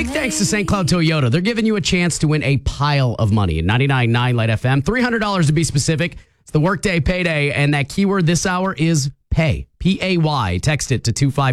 Big thanks to St. Cloud Toyota. They're giving you a chance to win a pile of money at 99.9 Light FM. $300 to be specific. It's the workday payday, and that keyword this hour is pay. P-A-Y. Text it to 25.